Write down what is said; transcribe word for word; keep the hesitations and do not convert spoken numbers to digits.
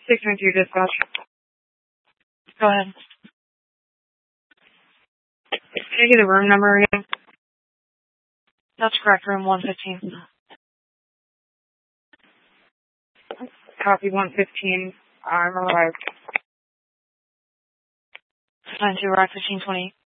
six nine two dispatch. Go ahead. Can I get the room number again? That's correct, room one fifteen. Copy one fifteen. I'm arrived. nine two, arrive fifteen twenty.